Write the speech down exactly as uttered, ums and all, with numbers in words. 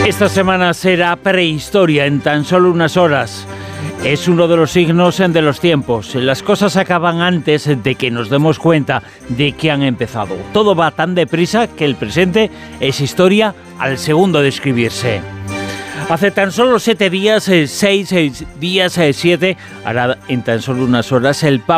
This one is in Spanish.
Esta semana será prehistoria en tan solo unas horas. Es uno de los signos de los tiempos. Las cosas acaban antes de que nos demos cuenta de que han empezado. Todo va tan deprisa que el presente es historia al segundo de escribirse. Hace tan solo siete días, seis, seis días, siete, hará en tan solo unas horas el Papa